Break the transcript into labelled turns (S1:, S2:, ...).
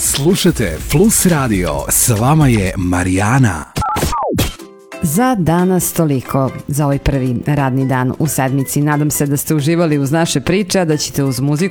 S1: Slušajte Plus Radio, s vama je Marijana.
S2: Za danas toliko, za ovaj prvi radni dan u sedmici. Nadam se da ste uživali uz naše priče, a da ćete uz muziku